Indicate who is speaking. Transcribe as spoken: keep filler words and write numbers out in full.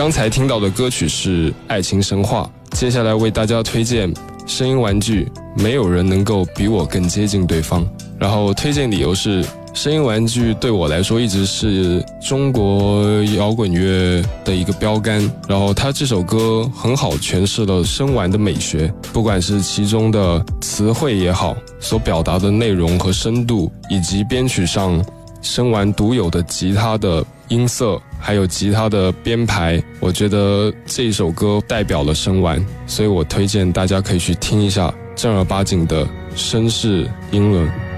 Speaker 1: 刚才听到的歌曲是《爱情神话》，接下来为大家推荐声音玩具《没有人能够比我更接近对方》。然后推荐理由是，声音玩具对我来说一直是中国摇滚乐的一个标杆，然后它这首歌很好诠释了声玩的美学，不管是其中的词汇也好，所表达的内容和深度，以及编曲上声玩独有的吉他的音色，还有吉他的编排，我觉得这一首歌代表了声玩，所以我推荐大家可以去听一下正儿八经的绅士英伦。